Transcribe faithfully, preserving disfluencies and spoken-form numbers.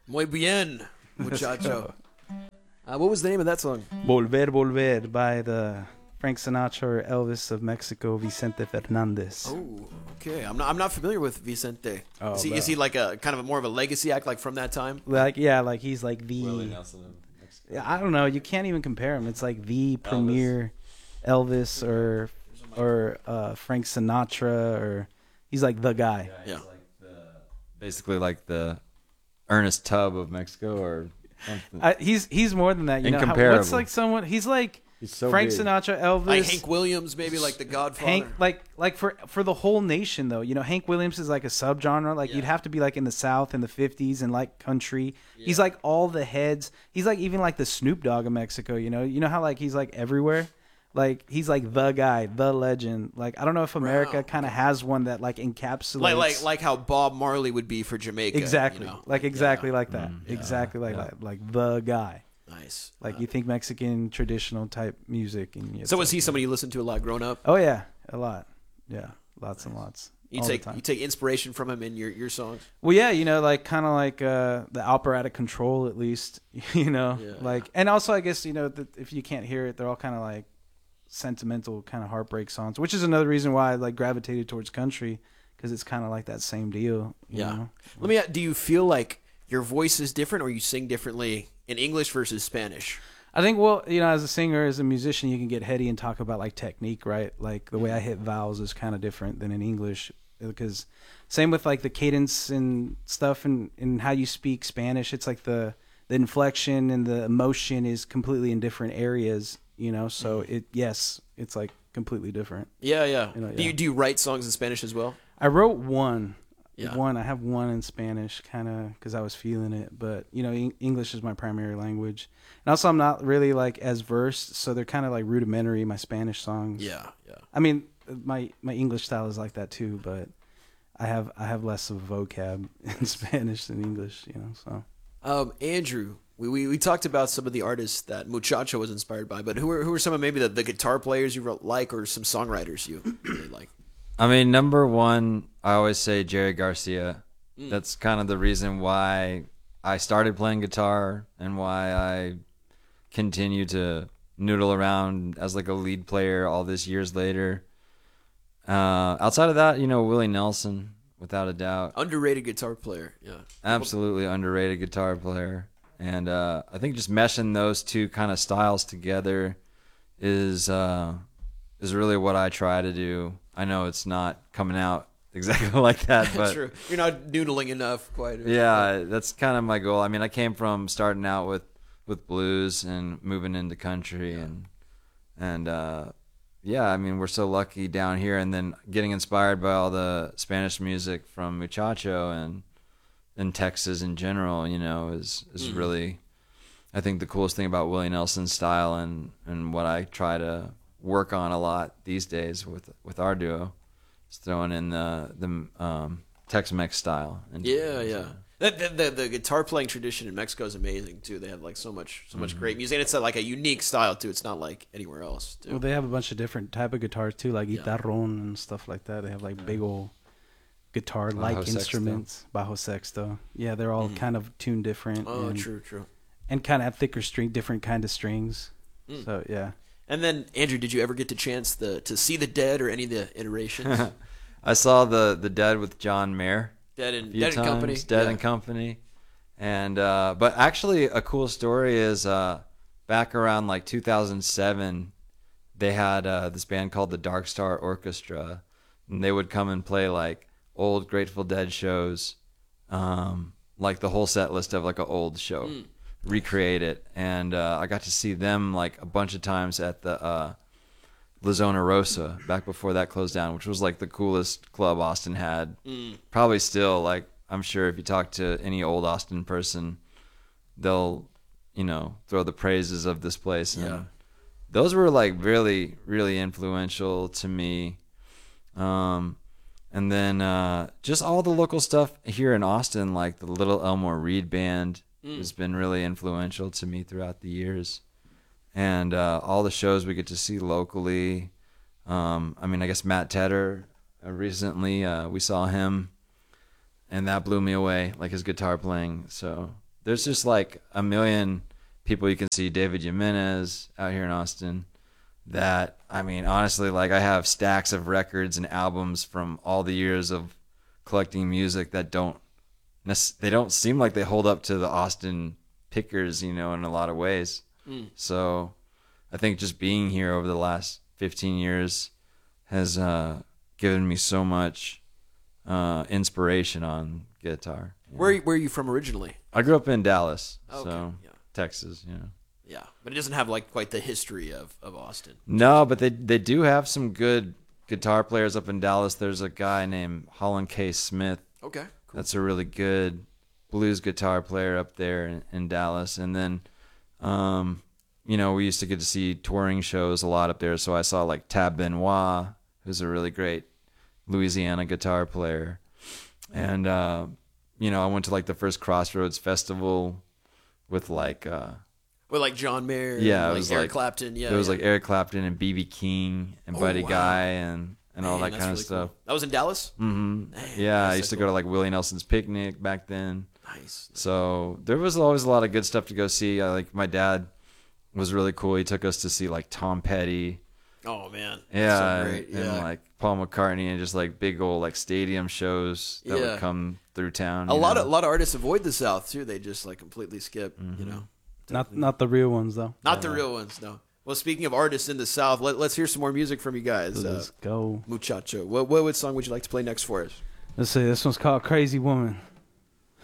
Muy bien, muchacho. Uh, what was the name of that song? Volver, Volver by the Frank Sinatra or Elvis of Mexico, Vicente Fernandez. Oh, okay. I'm not. I'm not familiar with Vicente. Oh, is he? no. Is he like a kind of a more of a legacy act, like from that time? Like, yeah, like he's like the. Willie Nelson of Mexico. Yeah, I don't know. You can't even compare him. It's like the premier Elvis or or uh, Frank Sinatra, or he's like the guy. Yeah, he's Yeah. like the, basically like the Ernest Tubb of Mexico, or something. I, he's he's more than that. You know, how, Incomparable. what's like someone? He's like He's so Frank big. Sinatra, Elvis, Like Hank Williams, maybe like the Godfather. Hank, like like for for the whole nation though. You know, Hank Williams is like a subgenre. Like Yeah. you'd have to be like in the South in the fifties and like country. He's like all the heads. He's like even like the Snoop Dogg of Mexico. You know, you know how like he's like everywhere. Like he's like the guy, the legend. Like I don't know if America Wow. kind of has one that like encapsulates like like like how Bob Marley would be for Jamaica. exactly You know? like exactly Yeah. like that, exactly like yeah. that, like the guy. Nice. Like Uh, you think Mexican traditional type music, and it's so was like- he somebody you listened to a lot growing up? Oh yeah, a lot. Yeah, lots and lots. You all take the time. you take inspiration from him in your, your songs. Well, yeah, you know, like kind of like uh, the operatic control, at least, you know, Yeah. like, and also I guess you know that if you can't hear it, they're all kind of like sentimental, kind of heartbreak songs, which is another reason why I like gravitated towards country because it's kind of like that same deal. You Yeah. know? Let me. Do you feel like your voice is different, or you sing differently in English versus Spanish? I think, well, you know, as a singer, as a musician, you can get heady and talk about like technique, right? Like the way I hit vowels is kind of different than in English because same with like the cadence and stuff and, and how you speak Spanish. It's like the, the inflection and the emotion is completely in different areas, you know? So it, yes, it's like completely different. Yeah, yeah. You know, Do yeah. you do you write songs in Spanish as well? I wrote one. Yeah. One, I have one in Spanish, kind of, because I was feeling it. But you know, Eng- English is my primary language, and also I'm not really like as versed, so they're kind of like rudimentary. My Spanish songs. Yeah, yeah. I mean, my my English style is like that too, but I have I have less of vocab in Spanish than English. You know, so Um, Andrew, we, we we talked about some of the artists that Muchacho was inspired by, but who are who are some of maybe the, the guitar players you wrote, like, or some songwriters you really like? I mean, number one, I always say Jerry Garcia. That's kind of the reason why I started playing guitar and why I continue to noodle around as like a lead player all these years later. Uh, outside of that, you know, Willie Nelson, without a doubt. Underrated guitar player. Yeah. Absolutely underrated guitar player. And uh, I think just meshing those two kind of styles together is uh, is really what I try to do. I know it's not coming out exactly like that, but True. You're not noodling enough, quite. yeah, that's kind of my goal. I mean, I came from starting out with, with blues and moving into country, and and uh, yeah, I mean, we're so lucky down here, and then getting inspired by all the Spanish music from Muchacho and and Texas in general, you know, is is Mhm. really, I think, the coolest thing about Willie Nelson's style, and and what I try to work on a lot these days with with our duo. Throwing in the the um, Tex-Mex style. And, Yeah, yeah. That, the, the the guitar playing tradition in Mexico is amazing too. They have like so much so much great music, and it's uh, like a unique style too. It's not like anywhere else. Too. well, they have a bunch of different type of guitars too, like Yeah. guitarron and stuff like that. They have like big old guitar-like Bajo sexto. instruments, bajo sexto. Yeah, they're all Mhm. kind of tuned different. oh, and, true, true. and kind of have thicker string, different kind of strings. Mm. So yeah, And then Andrew, did you ever get the chance the to see the Dead or any of the iterations? I saw the the Dead with John Mayer Dead a and few Dead and times, Company. Dead Yeah. and Company, and uh, but actually a cool story is uh, back around like two thousand seven, they had uh, this band called the Dark Star Orchestra, and they would come and play like old Grateful Dead shows, um, like the whole set list of like an old show, Mm. recreate it, and uh, I got to see them like a bunch of times at the uh, La Zona Rosa back before that closed down, which was like the coolest club Austin had. Mm. Probably still, like, I'm sure if you talk to any old Austin person, they'll, you know, throw the praises of this place. And Yeah. those were like really, really influential to me. Um, and then uh, just all the local stuff here in Austin, like the Little Elmore Reed Band, Mm. has been really influential to me throughout the years. And uh, all the shows we get to see locally. Um, I mean, I guess Matt Tedder, uh, recently uh, we saw him, and that blew me away, like his guitar playing. So there's just like a million people you can see. David Jimenez out here in Austin. That I mean, honestly, like I have stacks of records and albums from all the years of collecting music that don't they don't seem like they hold up to the Austin pickers, you know, in a lot of ways. Mm. So I think just being here over the last fifteen years has uh, given me so much uh, inspiration on guitar. Where where are you from originally? I grew up in Dallas, okay. so yeah. Texas, you know. Yeah, but it doesn't have like quite the history of, of Austin. No, but they they do have some good guitar players up in Dallas. There's a guy named Holland K. Smith. Okay, cool. That's a really good blues guitar player up there in, in Dallas. And then, um, you know, we used to get to see touring shows a lot up there. So I saw like Tab Benoit, who's a really great Louisiana guitar player. And, uh, you know, I went to like the first Crossroads Festival with like... Uh, With like John Mayer, yeah, and it like was Eric like Clapton, yeah. It was yeah. like Eric Clapton and B B King and Oh, Buddy wow. Guy and, and all Man, that that's kind really of stuff. Cool. That was in Dallas? Mm-hmm. Man, yeah, I that's used so to go to cool. like Willie Nelson's Picnic back then. Nice. So there was always a lot of good stuff to go see. I, like my dad was really cool. He took us to see like Tom Petty. Oh man, Yeah, so great. and, yeah. and like Paul McCartnney and just like big old like stadium shows that Yeah. would come through town. a you lot know? of a lot of artists avoid the South too. They just like completely skip. Mm-hmm. You know, Not not the real ones though. not the real ones. No. Well, speaking of artists in the South, let, let's hear some more music from you guys. Let's Uh, go. Muchacho, what, what what song would you like to play next for us? Let's see. This one's called "Crazy Woman."